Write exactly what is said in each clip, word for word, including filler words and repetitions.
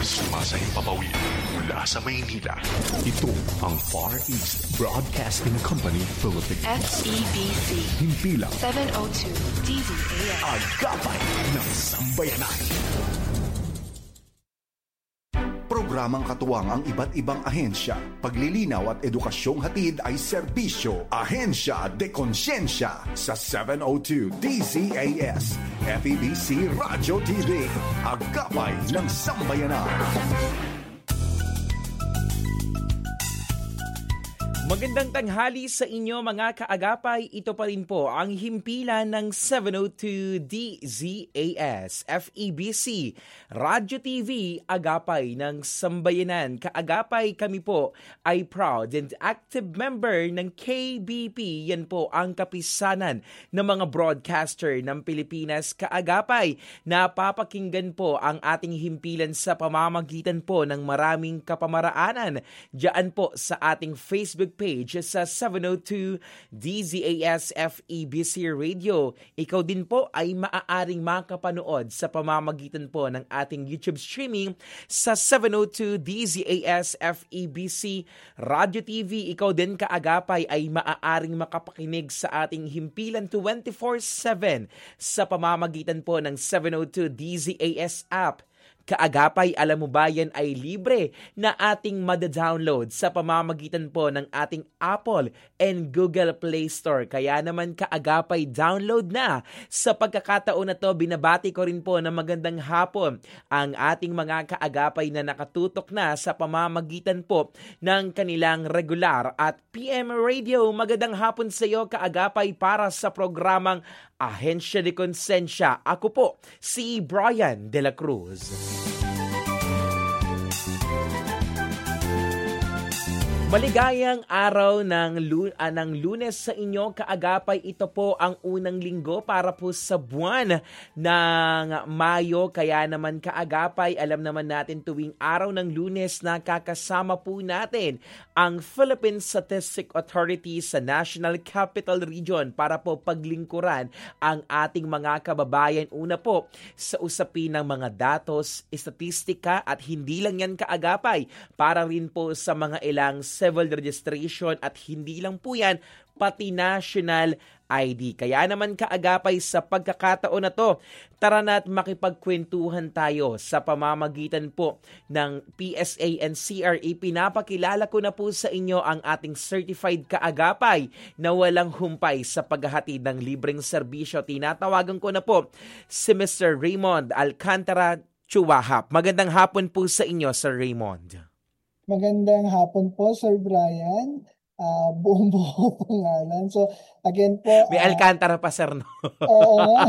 Sumasahing papawid mula sa Maynila. Ito ang Far East Broadcasting Company Philippines. F E B C. Himpilang seven oh two D Z A S. Agapay ng Sambayanan. Programang katuwang ang iba't ibang ahensya. Paglilinaw at edukasyong hatid ay serbisyo. Ahensya de Konsyensya sa seven oh two D Z A S. F E B C Radio T V. Agapay ng Sambayanan. Magandang tanghali sa inyo mga kaagapay. Ito pa rin po ang himpilan ng seven oh two D Z A S, F E B C, Radyo T V, Agapay ng Sambayanan. Kaagapay, kami po ay proud and active member ng K B P. Yan po ang kapisanan ng mga broadcaster ng Pilipinas. Kaagapay, napapakinggan po ang ating himpilan sa pamamagitan po ng maraming kapamaraanan. Diyan po sa ating Facebook page sa seven oh two D Z A S F E B C Radio. Ikaw din po ay maaaring makapanood sa pamamagitan po ng ating YouTube streaming sa seven oh two D Z A S F E B C Radio T V. Ikaw din kaagapay ay maaaring makapakinig sa ating himpilan twenty-four seven sa pamamagitan po ng seven oh two D Z A S app. Kaagapay, alam mo ba yan ay libre na ating mada-download sa pamamagitan po ng ating Apple and Google Play Store. Kaya naman kaagapay, download na. Sa pagkakataon na to, binabati ko rin po na magandang hapon ang ating mga kaagapay na nakatutok na sa pamamagitan po ng kanilang regular at P M radio. Magandang hapon sa iyo kaagapay para sa programang Ahensya de Konsensya. Ako po, si Brian De La Cruz. Maligayang araw ng, lu- uh, ng Lunes sa inyo, kaagapay. Ito po ang unang linggo para po sa buwan ng Mayo. Kaya naman kaagapay, alam naman natin tuwing araw ng Lunes na kakasama po natin ang Philippine Statistic Authority sa National Capital Region para po paglingkuran ang ating mga kababayan. Una po sa usapin ng mga datos, estatistika at hindi lang yan kaagapay, para rin po sa mga ilang civil registration at hindi lang po yan, pati national I D. Kaya naman kaagapay sa pagkakataon na to, tara na at makipagkwentuhan tayo sa pamamagitan po ng P S A and C R A. Pinapakilala ko na po sa inyo ang ating certified kaagapay na walang humpay sa paghahatid ng libreng serbisyo. Tinatawagan ko na po si Mister Raymond Alcantara Chuwahap. Magandang hapon po sa inyo, Sir Raymond. Magandang hapon po, Sir Brian. Uh, buong-buong pangalan. So, again po... May uh, Alcantara pa, sir, no? Oo nga.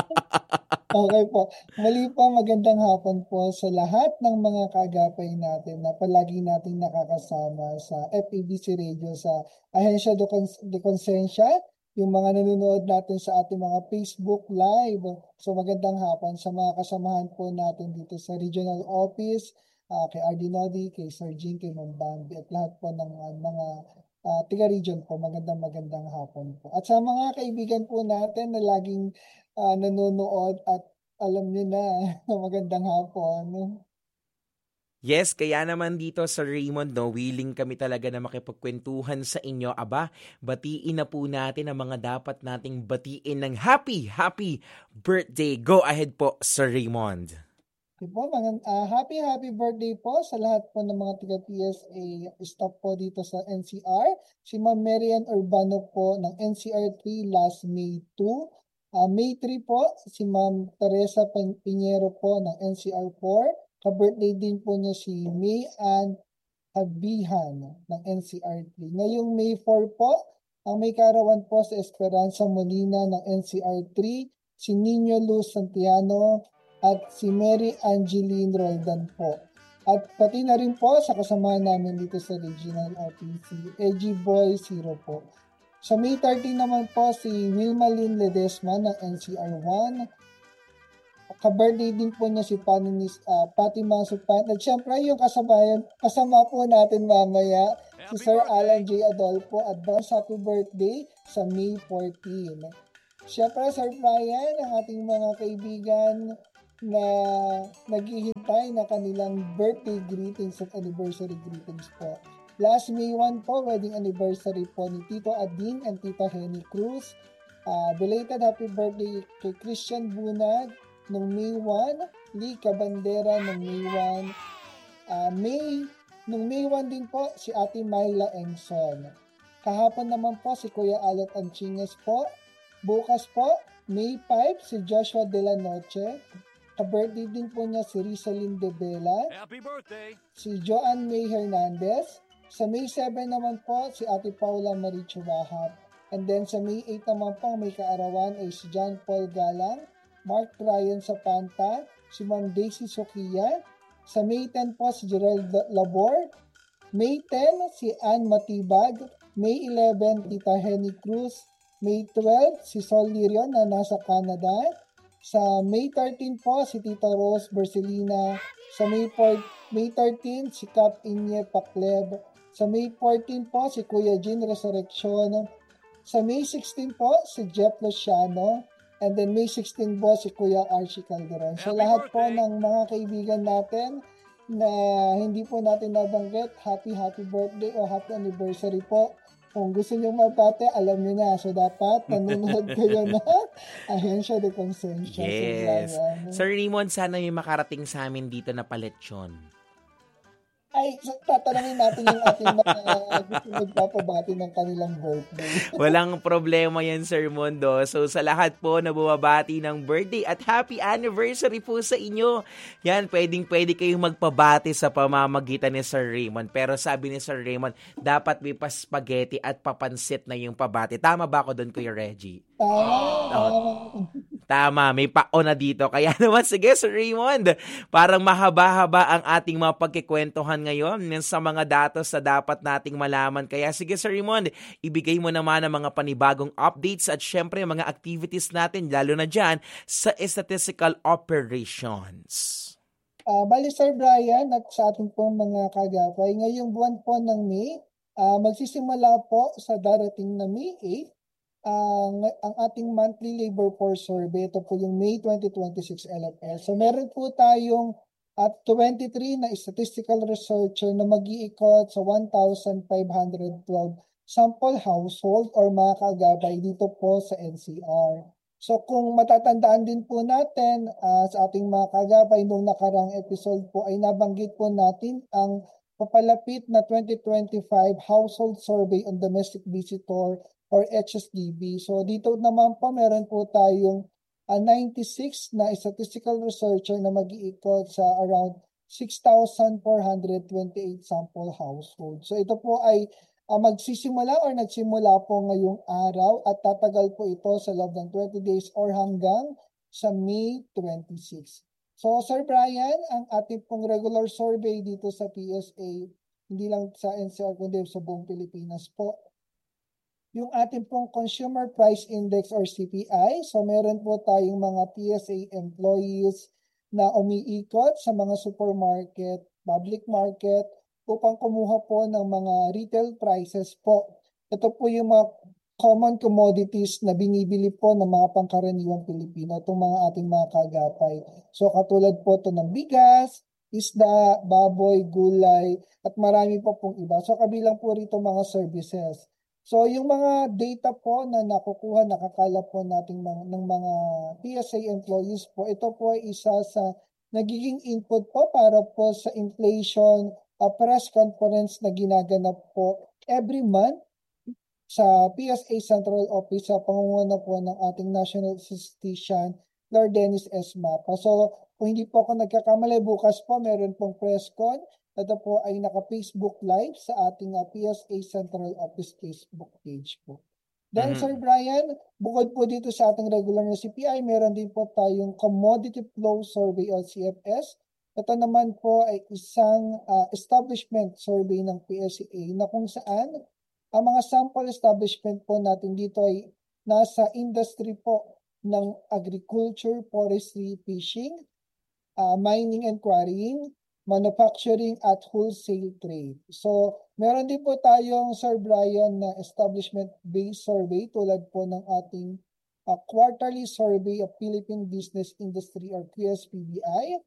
Okay po. Muli po, magandang hapon po sa lahat ng mga kaagapay natin na palagi nating nakakasama sa F E B C Radio, sa Ahensya de, Cons- de Konsensya, yung mga nanonood natin sa ating mga Facebook Live. So, magandang hapon sa mga kasamahan po natin dito sa Regional Office, Uh, kay Ardy Nodi, kay Sir Jean, kay Ma'am Bambi, at lahat po ng uh, mga uh, tiga-region po. Magandang magandang hapon po. At sa mga kaibigan po natin na laging uh, nanonood at alam niyo na, magandang hapon. Yes, kaya naman dito sa Raymond, no, willing kami talaga na makipagkwentuhan sa inyo. Aba, batiin na po natin ang mga dapat nating batiin ng happy, happy birthday. Go ahead po, Sir Raymond. Po, mga, uh, happy happy birthday po sa lahat po ng mga taga P S A staff po dito sa N C R. Si Ma'am Marian Urbano po ng N C R three last May two. Uh, May three po si Ma'am Teresa Piñero po ng N C R four. Ka-birthday din po niya si May Ann Abihan ng N C R three. Ngayong May four po, ang may karawan po sa Esperanza Molina ng N C R three, si Nino Luz Santiano, at si Mary Angeline Roldan po. At pati na rin po sa kasama namin dito sa Regional Office, si A G Boy Zero po. Sa May thirteen naman po si Wilma Lynn Ledesma ng N C R one. Ka-birthday din po niya si Paninis, uh, Fatima Supan. At syempre yung kasabayan, kasama po natin mamaya, si Sir Alan J. Adolfo. Advance happy birthday sa May fourteen. Syempre, Sir Brian, ang ating mga kaibigan na naghihintay nagbabantay na kanilang birthday greetings at anniversary greetings po. Last May first po, wedding anniversary po ni Tito Ading and Tita Henny Cruz. Uh, belated happy birthday kay Christian Bunag nung May first, Lee Cabandera nung May first, uh, May, nung May first din po si Ate Myla Engson. Kahapon naman po si Kuya Alet Anchines po. Bukas po, May fifth, si Joshua De La Noche. Ka-birthday din po niya si Rizalyn De Bella. Happy birthday! Si Joanne May Hernandez. Sa May seventh naman po, si Ate Paula Marie Chubahap. And then sa May eighth naman po, may kaarawan ay si John Paul Galang, Mark Ryan Sapanta, si Ma'am Daisy Sokia. Sa May tenth po, si Gerald Labor. May tenth, si Ann Matibag. May eleventh, Tita Henny Cruz. May twelfth, si Sol Lirion na nasa Canada. Sa May thirteenth po, si Tita Rose Bercelina. Sa May fourth, May thirteenth, si Cap Inye Pakleb. Sa May fourteenth po, si Kuya Jean Resurrection. Sa May sixteenth po, si Jeff Luciano. And then May sixteenth po, si Kuya Archie Calderon. So Happy lahat po birthday! ng mga kaibigan natin na hindi po natin nabanggit, happy happy birthday o happy anniversary po. Kung gusto nyo mabate, alam nyo na. So, dapat nanonood kayo na Ahensya de Consensya. Yes. So, Sir Raymond, sana may makarating sa amin dito na paletsyon. ay, so, tatanungin natin yung ating mga gusto magpapabati ng kanilang birthday. Walang problema yan, Sir Mondo. So, sa lahat po na bumabati ng birthday at happy anniversary po sa inyo. Yan, pwedeng-pwede kayong magpabati sa pamamagitan ni Sir Raymond. Pero sabi ni Sir Raymond, dapat may pa-spaghetti at papansit na yung pabati. Tama ba ako doon, Kuya Reggie? Tama. Oh. Tama, may pao na dito. Kaya naman, sige, Sir Raymond, parang mahaba-haba ang ating mga pagkikwentuhan ngayon sa mga datos na dapat nating malaman. Kaya sige, Sir Raymond, ibigay mo naman ang mga panibagong updates at syempre mga activities natin, lalo na dyan sa statistical operations. Uh, bali, Sir Brian, at sa ating pong mga kagapay, ngayong buwan po ng May, uh, magsisimula po sa darating na May eighth, ang uh, ang ating monthly labor force survey. Ito po yung May twenty twenty-six L F S. So meron po tayong at twenty-three na statistical researcher na mag-iikot sa one thousand five hundred twelve sample household or mga kagabay dito po sa N C R. So kung matatandaan din po natin uh, sa ating mga kagabay nung nakarang episode po ay nabanggit po natin ang papalapit na twenty twenty-five household survey on domestic visitor or H S D B. So dito naman po meron po tayong uh, ninety-six na statistical researcher na mag-iikot sa around six thousand four hundred twenty-eight sample household. So ito po ay uh, magsisimula or nagsimula po ngayong araw at tatagal po ito sa loob ng twenty days or hanggang sa May twenty-sixth. So Sir Brian, ang ating pong regular survey dito sa P S A, hindi lang sa N C R kundi sa buong Pilipinas po, yung ating pong Consumer Price Index or C P I. So meron po tayong mga P S A employees na umiikot sa mga supermarket, public market upang kumuha po ng mga retail prices po. Ito po yung mga common commodities na binibili po ng mga pangkaraniwang Pilipino, itong mga ating mga kagapay. So katulad po ito ng bigas, isda, baboy, gulay, at marami pa pong iba. So kabilang po rito mga services. So yung mga data po na nakukuha, nakakalap po natin mga, ng mga P S A employees po, ito po ay isa sa nagiging input po para po sa inflation uh, press conference na ginaganap po every month sa P S A Central Office sa pangunguna po ng ating National Statistician, Lord Dennis S. Mapa. So kung hindi po ako nagkakamali, bukas po meron pong press con. Ito po ay naka-Facebook Live sa ating uh, P S A Central Office Facebook page po. Then, mm-hmm. Sir Brian, bukod po dito sa ating regular na C P I, meron din po tayong Commodity Flow Survey o C F S. Ito naman po ay isang uh, establishment survey ng P S A na kung saan ang mga sample establishment po natin dito ay nasa industry po ng agriculture, forestry, fishing, uh, mining and quarrying, manufacturing at wholesale trade. So, meron din po tayong, Sir Brian, na establishment-based survey tulad po ng ating uh, quarterly survey of Philippine Business Industry or Q S P B I.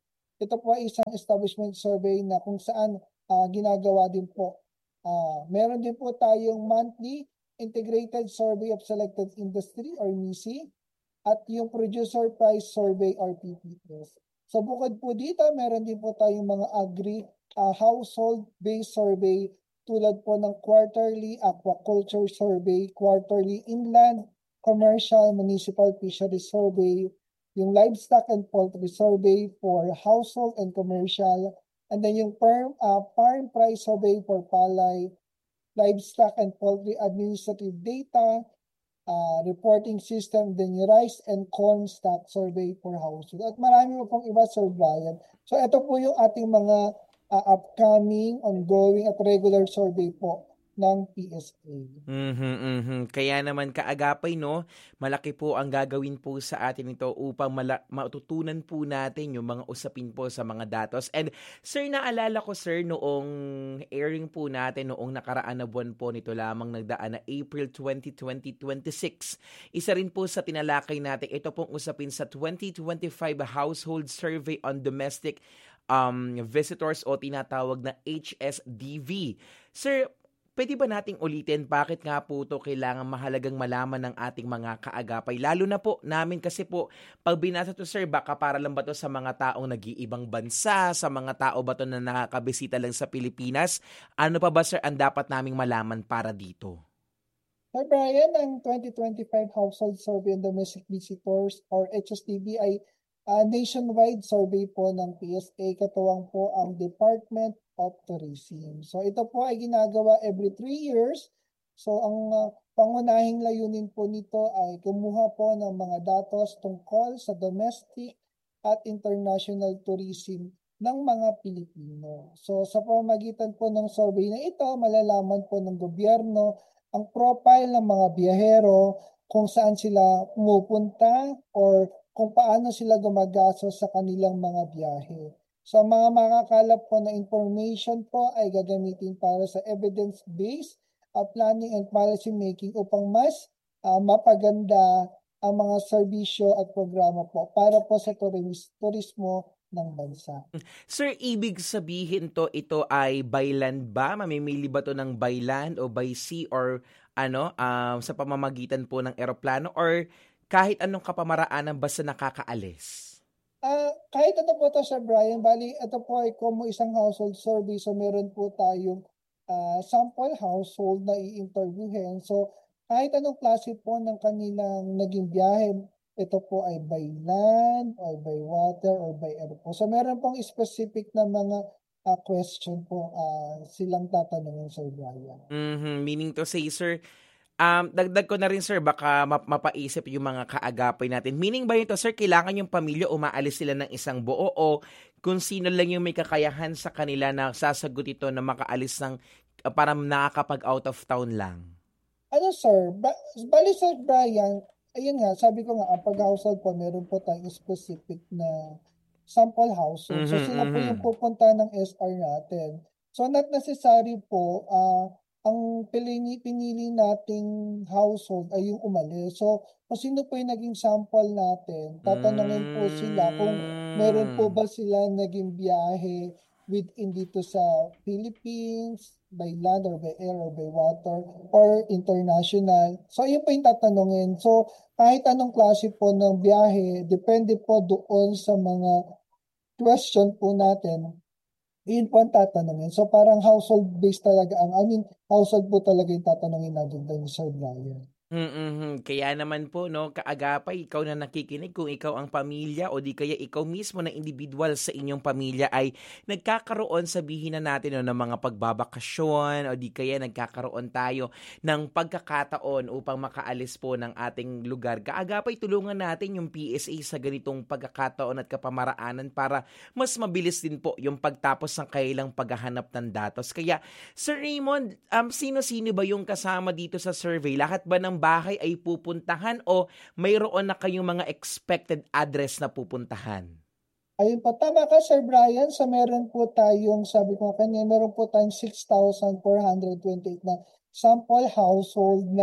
ito po ay isang establishment survey na kung saan uh, ginagawa din po. Uh, meron din po tayong monthly Integrated Survey of Selected Industry or M I S I at yung Producer Price Survey or P P S. So bukod po dito, meron din po tayong mga agri uh, household-based survey tulad po ng quarterly aquaculture survey, quarterly inland commercial municipal fisheries survey, yung livestock and poultry survey for household and commercial, and then yung farm, uh, farm price survey for palay, livestock and poultry administrative data, uh, reporting system, then yung rice and corn stock survey for household. At marami mo pong iba, Sir Brian. So ito po yung ating mga uh, upcoming, ongoing at regular survey po ng P S A. Mhm, mhm. Kaya naman kaagapay, no, malaki po ang gagawin po sa atin ito upang mala- matutunan po natin yung mga usapin po sa mga datos. And sir, naalala ko sir, noong airing po natin noong nakaraan na buwan po nito lamang nagdaan na April twentieth, twenty twenty-six. Isa rin po sa tinalakay natin ito pong usapin sa twenty twenty-five Household Survey on Domestic um, Visitors o tinatawag na H S D V. Sir, pwede ba nating ulitin bakit nga po ito kailangan mahalagang malaman ng ating mga kaagapay? Lalo na po namin kasi po, pag binasa to sir, baka para lang ba to sa mga taong nag-iibang bansa, sa mga tao ba to na nakakabisita lang sa Pilipinas? Ano pa ba sir ang dapat naming malaman para dito? Sir Brian, ang twenty twenty-five Household Survey on Domestic Visitors or H S D V ay uh, nationwide survey po ng P S A, katuwang po ang Department of Tourism. So ito po ay ginagawa every three years. So ang uh, pangunahing layunin po nito ay kumuha po ng mga datos tungkol sa domestic at international tourism ng mga Pilipino. So sa pamamagitan po ng survey na ito, malalaman po ng gobyerno ang profile ng mga biyahero, kung saan sila pumupunta or kung paano sila gumagastos sa kanilang mga biyahe. So mga makakalap po na information po ay gagamitin para sa evidence-based uh, planning and policy making upang mas uh, mapaganda ang mga serbisyo at programa po para po sa turis- turismo ng bansa. Sir, ibig sabihin to, ito ay by land ba? Mamimili ba to ng by land o by sea or ano, um, sa pamamagitan po ng eroplano or kahit anong kapamaraanan basta nakakaalis? Uh, kahit ito po ito, Sir Brian, bali ito po ay como isang household survey. So meron po tayong uh, sample household na i-interviewin. So kahit anong klase po ng kanilang naging biyahe, ito po ay by land or by water or by air po. So meron pong specific na mga uh, question po uh, silang tatanungin, Sir Brian. Mm-hmm. Meaning to say, sir, Um, dagdag ko na rin sir, baka map- mapaisip yung mga kaagapay natin. Meaning ba ito sir, kailangan yung pamilya umaalis sila ng isang buo o kung sino lang yung may kakayahan sa kanila na sasagot ito na makaalis ng uh, para nakakapag out of town lang? Ano sir, ba- bali Sir Brian, ayun nga, sabi ko nga, ang pag-household po, meron po tayong specific na sample household. So Mhm, sila po mhm. yung pupunta ng S R natin. So not necessary po, ah, ang pinili, pinili nating household ay yung umalis. So, kung sino po yung naging sample natin, tatanungin po sila kung meron po Mm. ba sila naging biyahe within dito sa Philippines, by land or by air or by water, or international. So, yun po yung tatanungin. So, kahit anong klase po ng biyahe, depende po doon sa mga question po natin, yun po ang tatanungin. So parang household-based talaga ang, I mean, household po talaga yung tatanungin natin doon, Sir Brian. Mm-hmm. Kaya naman po, no, kaagapay, ikaw na nakikinig, kung ikaw ang pamilya o di kaya ikaw mismo na individual sa inyong pamilya ay nagkakaroon, sabihin na natin, no, ng mga pagbabakasyon o di kaya nagkakaroon tayo ng pagkakataon upang makaalis po ng ating lugar. Kaagapay, tulungan natin yung P S A sa ganitong pagkakataon at kapamaraanan para mas mabilis din po yung pagtapos ng kailang paghahanap ng datos. Kaya, Sir Raymond, um, sino-sino ba yung kasama dito sa survey? Lahat ba ng bahay ay pupuntahan o mayroon na kayong mga expected address na pupuntahan? Ayun po, tama ka Sir Brian. So meron po tayong, sabi ko kanina, meron po tayong six thousand four hundred twenty-eight na sample household na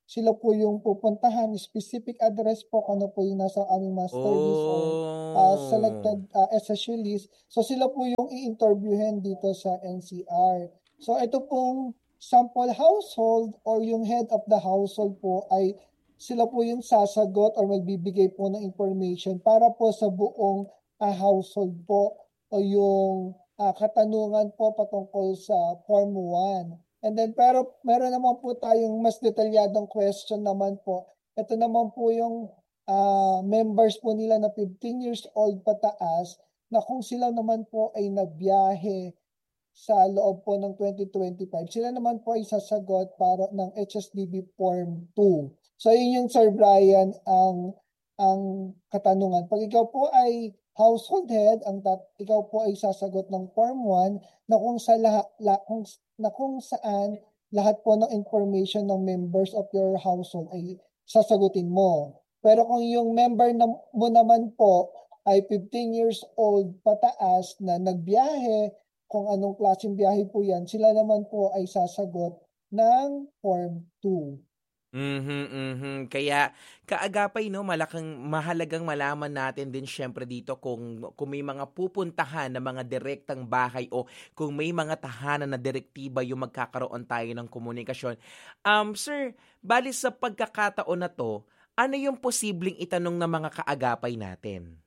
sila po yung pupuntahan, specific address po kung ano po yung nasa aming master list or uh, selected Oh. uh, S S U list. So sila po yung i-interviewin dito sa N C R. So ito pong sample household or yung head of the household po ay sila po yung sasagot or magbibigay po ng information para po sa buong uh, household po o yung uh, katanungan po patungkol sa Form one. And then pero meron naman po tayong mas detalyadong question naman po. Ito naman po yung uh, members po nila na fifteen years old pataas na kung sila naman po ay nagbiyahe sa loob po ng twenty twenty-five, sila naman po ay sasagot para ng H S D B Form two. So yun yung Sir Brian ang ang katanungan. Pag ikaw po ay household head, ang tat, ikaw po ay sasagot ng Form one na kung sa lahat la, kung, na kung saan lahat po ng information ng members of your household ay sasagutin mo. Pero kung yung member na, mo naman po ay fifteen years old pataas na nagbiyahe, kung anong klaseng biyahe po yan, sila naman po ay sasagot ng Form two. Mhm, mhm. Kaya kaagapay 'no, malaking mahalagang malaman natin din siyempre dito kung kung may mga pupuntahan na mga direktang bahay o kung may mga tahanan na direktiba yung magkakaroon tayo ng komunikasyon. Um, sir, bali sa pagkakataon na 'to, ano yung posibleng itanong ng mga kaagapay natin?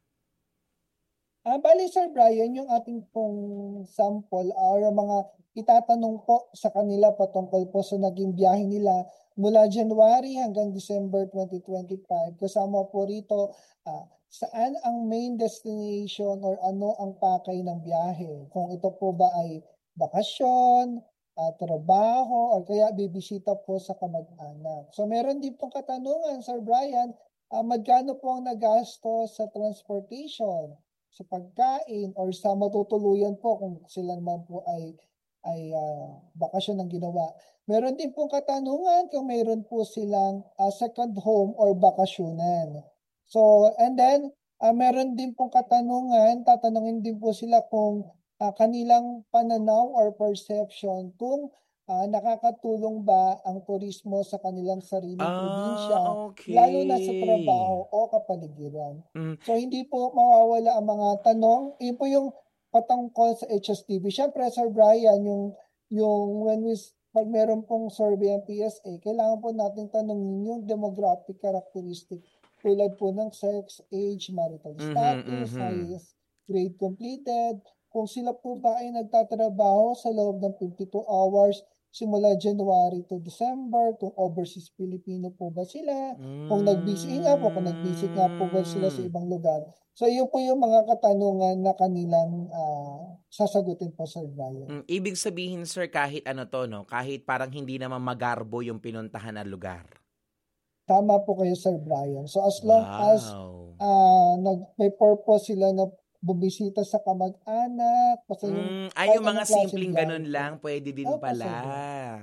Ah, bali Sir Brian, yung ating pong sample or mga itatanong po sa kanila patungkol po sa naging biyahe nila mula January hanggang December twenty twenty-five. Kasama po rito ah, saan ang main destination or ano ang pakay ng biyahe. Kung ito po ba ay bakasyon, ah, trabaho, or kaya bibisita po sa kamag-anak. So meron din pong katanungan, Sir Brian, ah, magkano po ang nagasto sa transportation, sa pagkain, or sa matutuluyan po kung sila naman po ay ay uh, bakasyon ang ginawa. Meron din pong katanungan kung mayroon po silang uh, second home or bakasyonan. So, and then, uh, meron din pong katanungan, tatanungin din po sila kung uh, kanilang pananaw or perception kung uh, nakakatulong ba ang turismo sa kanilang sariling probinsya, Ah, lalo na sa okay. trabaho o kapaligiran. Hmm, So hindi po mawawala ang mga tanong. Yun po yung patungkol sa H S T V. Siyempre, Sir Brian, yung, yung when we, pag meron pong survey ang P S A, kailangan po natin tanongin yung demographic characteristic tulad po ng sex, age, marital mhm, status, mhm. highest grade completed, kung sila po ba ay nagtatrabaho sa loob ng fifty-two hours simula January to December, kung overseas Filipino po ba sila, kung nag-visit nga po, kung nag-visit nga po ba sila sa Hmm. ibang lugar. So yun po yung mga katanungan na kanilang ah, sasagutin po, Sir Brian. Hmm, ibig sabihin sir kahit ano 'to 'no, kahit parang hindi naman magarbo yung pinuntahan na lugar? Tama po kayo, Sir Brian. So as long as Wow. ah, nag, may purpose sila na bumisita sa kamag-anak, basta yung Hmm, ay kahit yung mga anong klaseng simpleng biyahe gano'n po. lang puwede din Opo, pala. Sir Brian.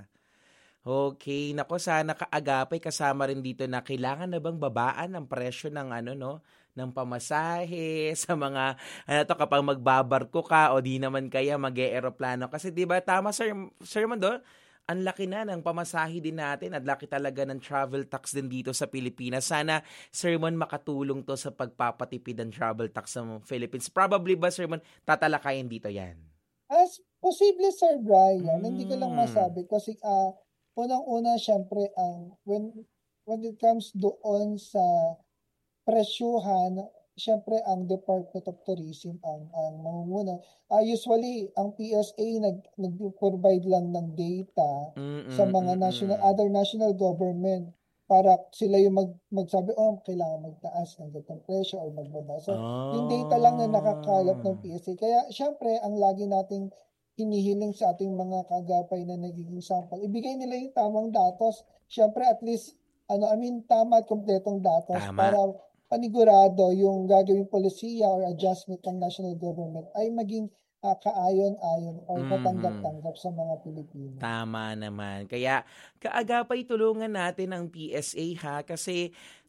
Okey, naku sana kaagapay kasama rin dito na kailangan na bang babaan ang presyo ng ano 'no, ng pamasahe sa mga ano 'to kapag magbabarko ka o 'di naman kaya mag-e-eroplano. Kasi 'di ba tama sir Sir Mondo, ang laki na ng pamasahe din natin at laki talaga ng travel tax din dito sa Pilipinas. Sana Sir Mon makatulong 'to sa pagpapatipid ng travel tax sa Philippines. Probably ba Sir Mon tatalakayin dito 'yan? As posible, Sir Brian, hindi ko lang Hmm, masabi kasi ah unang-una siyempre ang when when it comes doon sa presyuhan, siyempre ang Department of Tourism ang ang mangunguna. Ah, usually ang P S A nag nagpo-provide lang ng data sa mm, mga national mm. other national government para sila yung mag magsabi, "Oh, kailangan magtaas ng ganitong presyo or magbaba." So, yung data lang na nakakalap ng Ah. P S A. Kaya siyempre ang lagi nating hinihiling sa ating mga kagapay na nagiging sample, ibigay nila yung tamang datos. Siyempre at least ano, I mean, tama at kumpletong datos Tama. para panigurado yung gagawing polisiya or adjustment ng national government ay maging ah, kaayon-ayon or Mhm. katanggap-tanggap sa mga Pilipino. Tama naman. Kaya kaagapay tulungan natin ang P S A ha kasi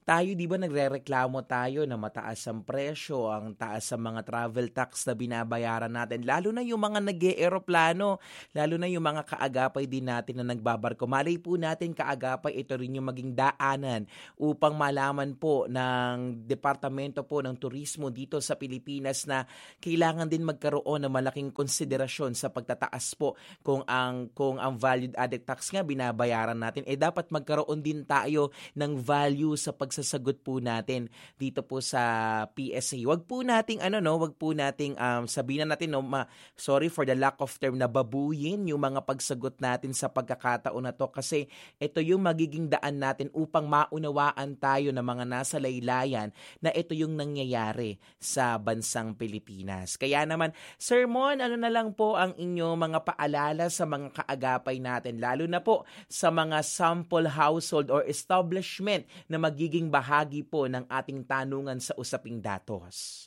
tayo, di ba, nagrereklamo tayo na mataas ang presyo, ang taas sa mga travel tax na binabayaran natin, lalo na yung mga nag-eeroplano, lalo na yung mga kaagapay din natin na nagbabarko. Malay po natin kaagapay, ito rin yung maging daanan upang malaman po ng Departamento po ng Turismo dito sa Pilipinas na kailangan din magkaroon ng malaking konsiderasyon sa pagtataas po kung ang kung ang value added tax nga binabayaran natin, eh dapat magkaroon din tayo ng value sa pagsasagot po natin dito po sa P S A. Wag po nating ano no, wag po nating um, sabihin na natin no, ma, sorry for the lack of term, na babuyin yung mga pagsagot natin sa pagkakataon na to, kasi ito yung magiging daan natin upang maunawaan tayo ng mga nasa laylayan na ito yung nangyayari sa bansang Pilipinas. Kaya naman, Sir Mon, ano na lang po ang inyong mga paalala sa mga kaagapay natin, lalo na po sa mga sample household or establishment na magiging bahagi po ng ating tanungan sa usaping datos.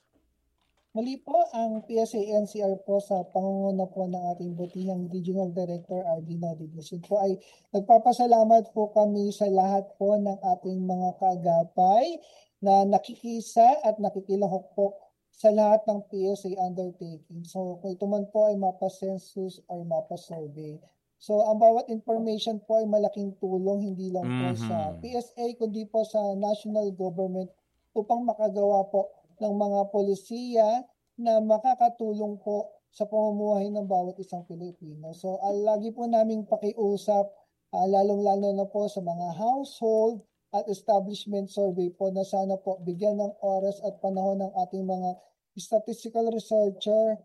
Muli po, ang P S A N C R po sa pangunguna po ng ating butihang Regional Director Ardina Division po ay nagpapasalamat po kami sa lahat po ng ating mga kaagapay na nakikisa at nakikilahok po sa lahat ng P S A undertaking. So kung ito man po ay mapa-census or mapa-survey. So ang bawat information po ay malaking tulong, hindi lang po Mhm. sa P S A kundi po sa national government upang makagawa po ng mga polisiya na makakatulong po sa pamumuhay ng bawat isang Pilipino. So uh, lagi po naming pakiusap, uh, lalong-lalo na po sa mga household at establishment survey po na sana po bigyan ng oras at panahon ng ating mga statistical researcher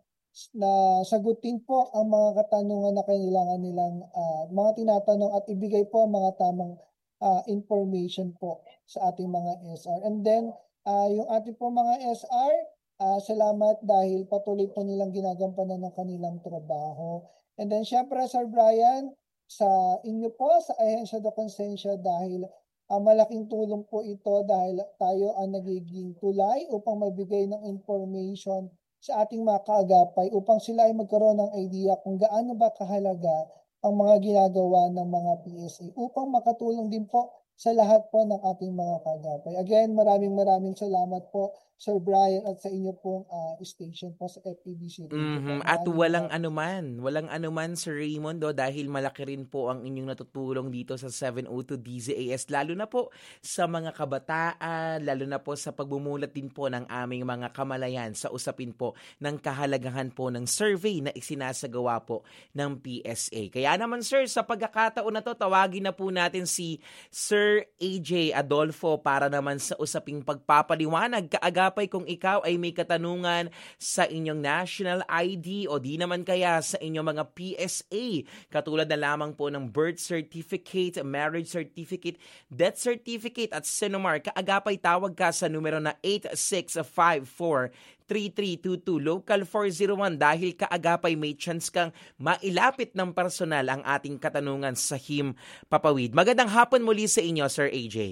na sagutin po ang mga katanungan na kailangan nilang uh, mga tinatanong at ibigay po ang mga tamang uh, information po sa ating mga S R. And then, uh, yung ating po mga S R, uh, salamat dahil patuloy po nilang ginagampanan ng kanilang trabaho. And then, syempre, Sir Brian, sa inyo po, sa Ahensya de Konsensya, dahil uh, malaking tulong po ito dahil tayo ang nagiging tulay upang magbigay ng information sa ating mga kaagapay upang sila ay magkaroon ng idea kung gaano ba kahalaga ang mga ginagawa ng mga P S A upang makatulong din po sa lahat po ng ating mga kaagapay. Again, maraming maraming salamat po, Sir Brian, at sa inyo pong uh, station po sa F E B C. Mhm. At walang anuman, walang anuman, Sir Raymond, do, dahil malaki rin po ang inyong natutulong dito sa seven oh two D Z A S, lalo na po sa mga kabataan, lalo na po sa pagbumulat din po ng aming mga kamalayan sa usapin po ng kahalagahan po ng survey na isinasagawa po ng P S A. Kaya naman, sir, sa pagkakataon na to, tawagin na po natin si Sir A J Adolfo para naman sa usaping pagpapaliwanag. Kaagapay kung ikaw ay may katanungan sa inyong national I D o di naman kaya sa inyong mga P S A, katulad na lamang po ng birth certificate, marriage certificate, death certificate at Sinomar, kaagapay tawag ka sa numero na eight six five four three three two two, local four zero one, dahil kaagapay may chance kang mailapit ng personal ang ating katanungan sa Him Papawid. Magandang hapon muli sa inyo, Sir A J.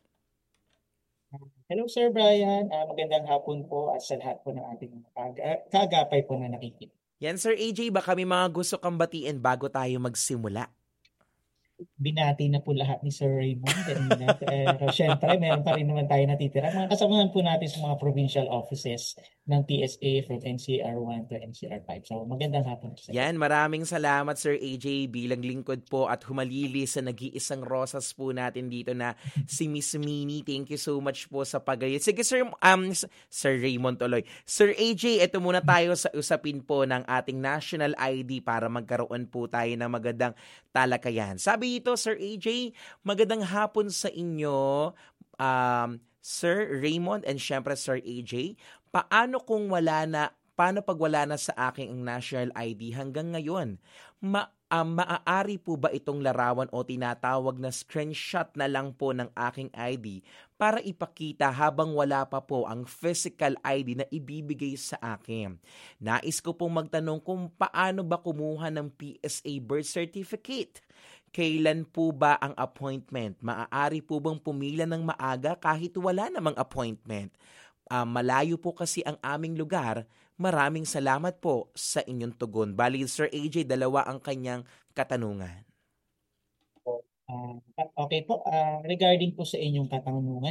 Hello, Sir Brian. Uh, magandang hapon po at sa lahat po ng ating kaag- kaagapay po na nakikinig. Yan, Sir A J, baka may mga gusto kang batiin bago tayo magsimula. Binati na po lahat ni Sir Raymond kanina. Pero syempre, meron pa rin naman tayo natitira. Mga kasamahan po natin sa mga provincial offices ng P S A from N C R one to N C R five. So magandang hapon po sa Yan, maraming salamat, Sir A J, bilang lingkod po at humalili sa nag-iisang rosas po natin dito na si Miss Minnie. Thank you so much po sa pagayat. Sige, Sir, um, Sir Raymond tuloy. Sir A J, ito muna tayo sa usapin po ng ating national I D para magkaroon po tayo ng magandang talakayan. Sabi ito, Sir A J, magandang hapon sa inyo, um, Sir Raymond and syempre Sir A J. Paano kung wala na, paano pag wala na sa aking ang national I D hanggang ngayon? Ma, um, maaari po ba itong larawan o tinatawag na screenshot na lang po ng aking I D para ipakita habang wala pa po ang physical I D na ibibigay sa akin? Nais ko pong magtanong kung paano ba kumuha ng P S A birth certificate? Kailan po ba ang appointment? Maaari po bang pumila ng maaga kahit wala namang appointment? Uh, malayo po kasi ang aming lugar. Maraming salamat po sa inyong tugon. Bali, Sir A J, dalawa ang kanyang katanungan. Uh, okay po, uh, regarding po sa inyong katanungan,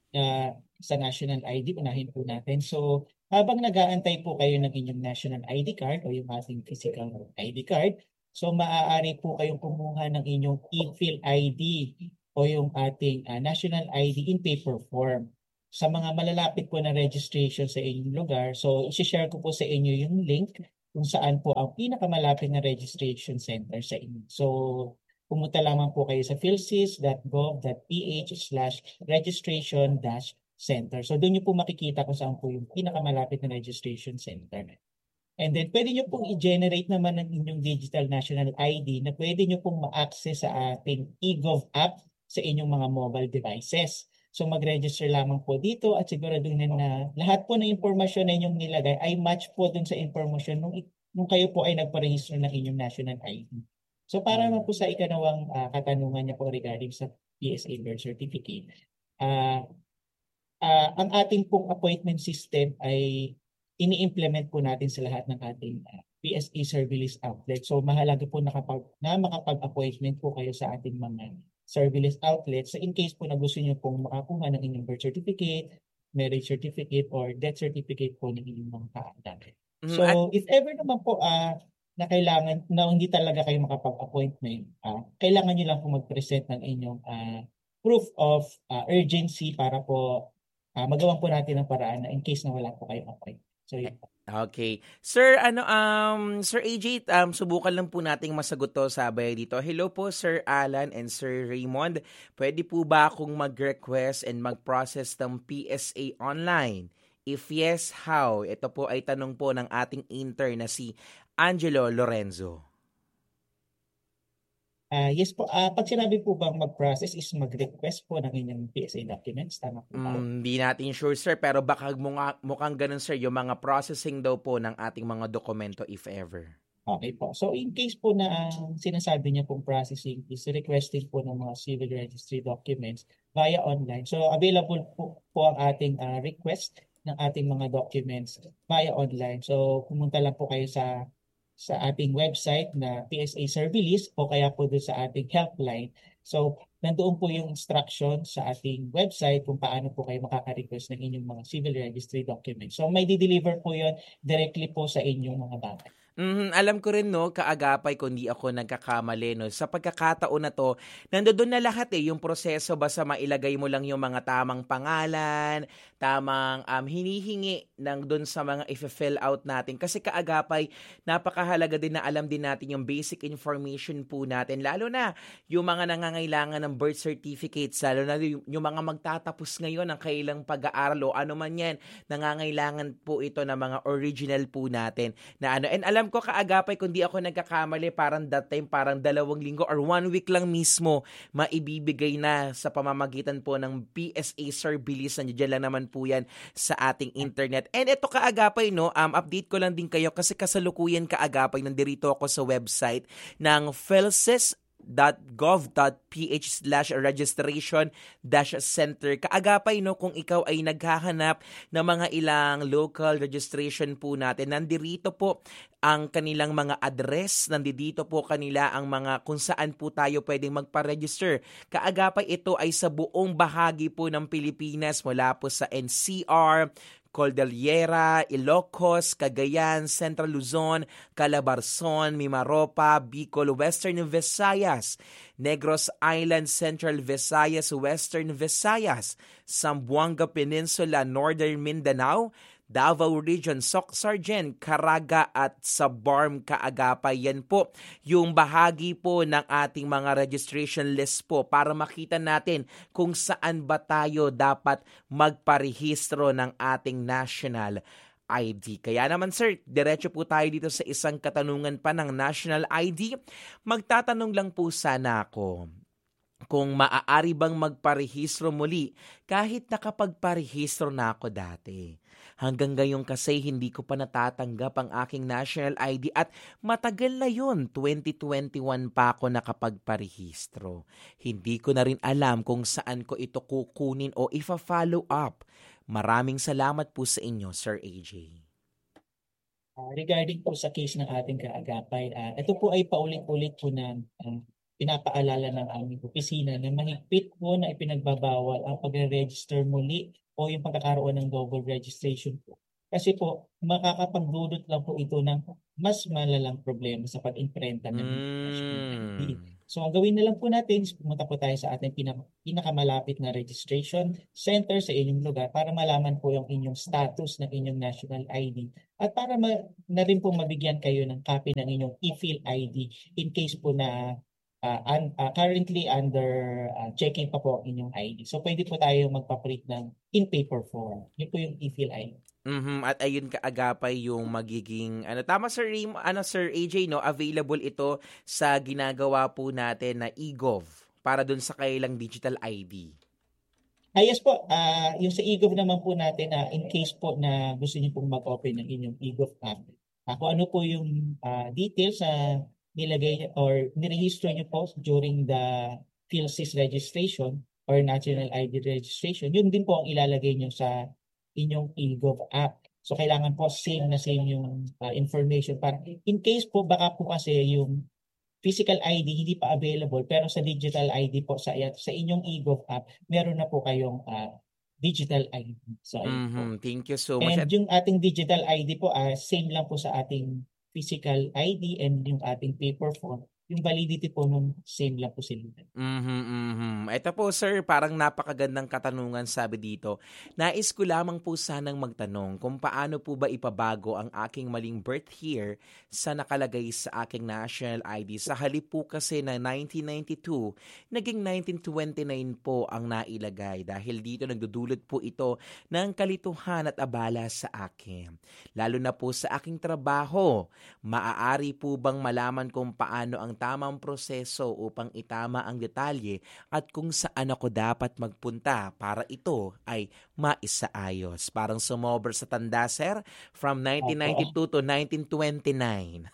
uh, sa national I D, unahin po natin. So, habang nag-aantay po kayo ng inyong national I D card o yung ating physical I D card, so maaari po kayong kumuha ng inyong e-fill I D o yung ating uh, national I D in paper form. Sa mga malalapit po na registration sa inyong lugar, so isi-share ko po sa inyo yung link kung saan po ang pinakamalapit na registration center sa inyo. So, pumunta lamang po kayo sa philsys dot gov dot ph slash registration dash center. So, doon nyo po makikita kung saan po yung pinakamalapit na registration center. And then, pwede nyo pong i-generate naman ng inyong digital national I D na pwede nyo pong ma-access sa ating eGov app sa inyong mga mobile devices. So mag-register lamang po dito at siguraduhin na lahat po ng impormasyon na inyong nilagay ay match po dun sa impormasyon nung, nung kayo po ay nagpa-register ng inyong national I D. So para naman po sa ikanawang uh, katanungan niya po regarding sa P S A birth certificate, uh, uh, ang ating pong appointment system ay ini-implement po natin sa lahat ng ating uh, P S A service outlet. So mahalaga po nakapag, na makapag-appointment po kayo sa ating mga service outlets. So in case po na gusto niyo pong makakuha ng inyong birth certificate, marriage certificate, or death certificate po ng inyong mga kaanak. So mm-hmm. if ever naman po uh, na kailangan, na hindi talaga kayo makapag-appointment, uh, kailangan niyo lang po mag-present ng inyong uh, proof of uh, urgency para po uh, magawan po natin ang paraan na in case na wala po kayong appointment. So yun po. Okay. Sir, ano um Sir A J, um subukan lang po nating masagot to sabay dito. Hello po Sir Alan and Sir Raymond. Pwede po ba akong mag-request and mag-process ng P S A online? If yes, how? Ito po ay tanong po ng ating intern na si Angelo Lorenzo. Uh, yes po, uh, pag sinabi po bang mag-process is mag-request po ng inyong P S A documents, tama po ba? Hindi mm, natin sure sir, pero baka mukha, mukhang ganun sir, yung mga processing daw po ng ating mga dokumento if ever. Okay po, so in case po na ang uh, sinasabi niya pong processing is requesting po ng mga civil registry documents via online. So available po, po ang ating uh, request ng ating mga documents via online. So pumunta lang po kayo sa sa ating website na P S A Service o kaya po doon sa ating helpline. So, nandoon po yung instruction sa ating website kung paano po kayo makaka-request ng inyong mga civil registry documents. So, may di-deliver po yon directly po sa inyong mga bagay. Mm, alam ko rin no, kaagapay kung di ako nagkakamali no. Sa pagkakataon na to, nandoon na lahat eh, yung proseso basta mailagay mo lang yung mga tamang pangalan, tamang um, hinihingi ng doon sa mga i-fill out natin. Kasi kaagapay, napakahalaga din na alam din natin yung basic information po natin. Lalo na yung mga nangangailangan ng birth certificates, lalo na yung, yung mga magtatapos ngayon ng kailang pag-aaral o ano man yan, nangangailangan po ito ng mga original po natin. Na ano, and alam ko kaagapay kung di ako nagkakamali, parang that time, parang dalawang linggo or one week lang mismo maibibigay na sa pamamagitan po ng P S A Service. Nandiyan lang naman po yan sa ating internet. And ito kaagapay, no, um, update ko lang din kayo kasi kasalukuyan kaagapay, nandirito ako sa website ng philsys dot gov dot ph slash registration dash center. Kaagapay no, kung ikaw ay naghahanap ng mga ilang local registration po natin, nandirito po ang kanilang mga address, nandito po kanila ang mga kung saan po tayo pwedeng magpa-register. Kaagapay ito ay sa buong bahagi po ng Pilipinas mula po sa N C R, Cordillera, Ilocos, Cagayan, Central Luzon, Calabarzon, Mimaropa, Bicol, Western Visayas, Negros Island, Central Visayas, Western Visayas, Zamboanga Peninsula, Northern Mindanao, Davao Region, Soc-Sargen, Caraga at sa Barm kaagapay. Yan po yung bahagi po ng ating mga registration list po para makita natin kung saan ba tayo dapat magparehistro ng ating national I D. Kaya naman sir, diretso po tayo dito sa isang katanungan pa ng national I D. Magtatanong lang po sana ako kung maaari bang magparehistro muli kahit nakapagparehistro na ako dati. Hanggang ngayon kasi hindi ko pa natatanggap ang aking national I D at matagal na yun, twenty twenty-one pa ako nakapagparehistro. Hindi ko na rin alam kung saan ko ito kukunin o ifa-follow up. Maraming salamat po sa inyo, Sir A J. Uh, regarding po sa case ng ating kaagapay, uh, ito po ay paulit-ulit po na uh, pinapaalala ng aming opisina na mahigpit po na ipinagbabawal ang pagre-register muli o yung pagkakaroon ng double registration po. Kasi po, makakapagdulot lang po ito ng mas malalang problema sa pag-imprenta ng national I D. Mm. So ang gawin na lang po natin, pumunta po tayo sa ating pinak- pinakamalapit na registration center sa inyong lugar para malaman po yung inyong status ng inyong national I D at para ma- na rin po mabigyan kayo ng copy ng inyong e-fill I D in case po na uh, un- uh, currently under uh, checking pa po ang inyong I D. So pwede po tayo magpaprint ng in paper form. Yun po yung e-fill I D. Mhm, at ayun kaagapay yung magiging ano tama Sir Rim, ano Sir A J no, available ito sa ginagawa po natin na e-gov para dun sa kailang digital I D. Ah, yes po, ah yung sa e-gov naman po natin, ah, in case po na gusto niyo pong mag-open ng inyong e-gov app, ah, kung ano po yung ah, details na nilagay or nirehistro niyo po during the PhilSys registration or national I D registration, yun din po ang ilalagay niyo sa inyong e-gov app. So kailangan po same na same yung uh, information para in case po baka po kasi yung physical I D hindi pa available pero sa digital I D po sa sa inyong e-gov app meron na po kayong uh, digital I D. So ayun po. Mhm, thank you so much. And At, yung ating digital I D po uh, same lang po sa ating physical I D and yung ating paper form. Yung validity po nung same lang po sila. mhm, mhm. Ito po sir, parang napakagandang katanungan sabi dito. Nais ko lamang po sanang magtanong kung paano po ba ipabago ang aking maling birth year sa nakalagay sa aking national I D. Sa halip po kasi na nineteen ninety-two, naging nineteen twenty-nine po ang nailagay dahil dito nagdudulot po ito ng kalituhan at abala sa akin. Lalo na po sa aking trabaho, maaari po bang malaman kung paano ang tamang proseso upang itama ang detalye at kung saan ako dapat magpunta para ito ay maisaayos. Parang sumobra sa tanda, sir, from nineteen ninety-two to nineteen twenty-nine.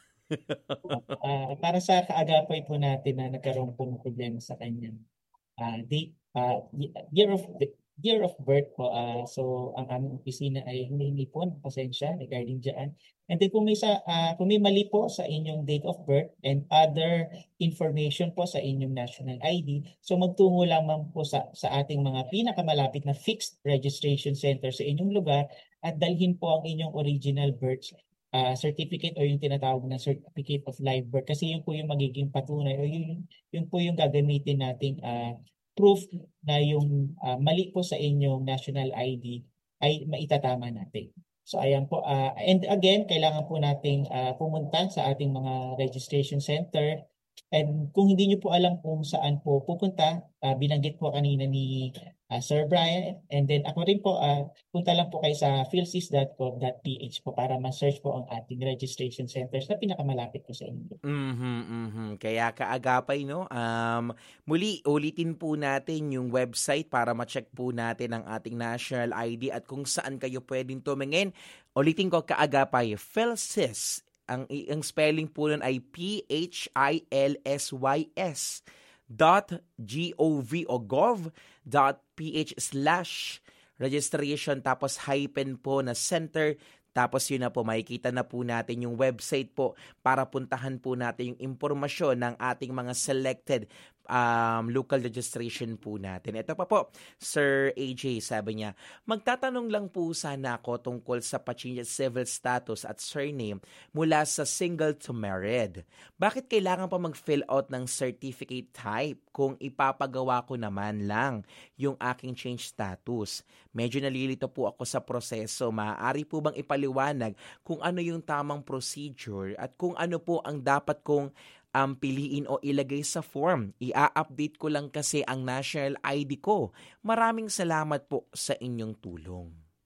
Uh, para sa kaagapay po natin na nagkaroon po ng problema sa kanyang uh, date, uh, year of year of birth po. Uh, so ang aming opisina ay humihingi po ng pasensya regarding dyan. And then kung may, sa, uh, kung may mali po sa inyong date of birth and other information po sa inyong national I D, so magtungo lamang po sa, sa ating mga pinakamalapit na fixed registration center sa inyong lugar at dalhin po ang inyong original birth uh, certificate o yung tinatawag na certificate of live birth kasi yun po yung magiging patunay o yun, yun po yung gagamitin nating uh, proof na yung uh, mali po sa inyong national I D ay maitatama natin. So ayan po. Uh, and again, kailangan po nating uh, pumunta sa ating mga registration center. And kung hindi nyo po alam kung saan po pupunta, uh, binanggit po kanina ni uh, Sir Brian. And then ako rin po, uh, punta lang po kayo sa philsys dot gov dot p h po para ma-search po ang ating registration centers na pinakamalapit po sa inyo. Mhm, mhm. Kaya kaagapay, no? Um, muli, ulitin po natin yung website para ma-check po natin ang ating national I D at kung saan kayo pwedeng tumingin. Ulitin ko kaagapay, PhilSys. Ang, ang spelling po nun ay P H I L S Y S dot gov o gov dot ph slash registration tapos hyphen po na center. Tapos yun na po, makikita na po natin yung website po para puntahan po natin yung impormasyon ng ating mga selected um, local registration po natin. Ito pa po, Sir A J, sabi niya, magtatanong lang po sana ako tungkol sa pa-change civil status at surname mula sa single to married. Bakit kailangan pa mag-fill out ng certificate type kung ipapagawa ko naman lang yung aking change status? Medyo nalilito po ako sa proseso. Maaari po bang ipaliwanag kung ano yung tamang procedure at kung ano po ang dapat kong um, piliin o ilagay sa form? I-update ko lang kasi ang national I D ko. Maraming salamat po sa inyong tulong.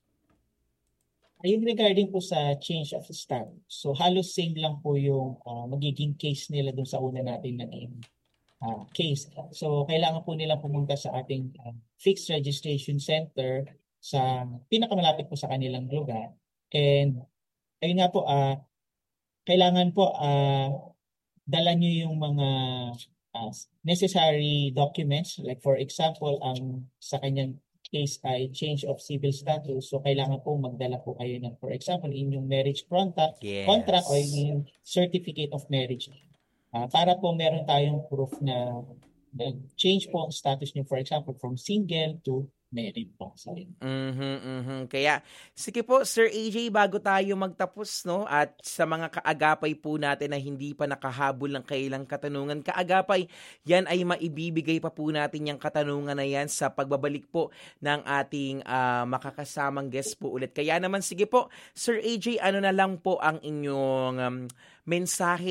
Ayun regarding po sa change of status. So halos same lang po yung uh, magiging case nila dun sa una natin naging uh, case. So kailangan po nilang pumunta sa ating uh, fixed registration center sa pinakamalapit po sa kanilang lugar. And ayun nga po, uh, kailangan po uh, dala nyo yung mga uh, necessary documents. Like for example, ang sa kanyang case ay change of civil status. So kailangan po magdala po kayo ng, for example, inyong marriage contract, Yes. contract o yung certificate of marriage. Ah, para po meron tayong proof na nag-change po ang status niyo, for example, from single to married po. So, Mhm, mhm. Kaya sige po Sir A J, bago tayo magtapos no, at sa mga kaagapay po natin na hindi pa nakahabol ng kailang katanungan, kaagapay, yan ay maibibigay pa po natin yung katanungan na yan sa pagbabalik po ng ating ah, makakasamang guest po ulit. Kaya naman sige po Sir A J, ano na lang po ang inyong um, mensahe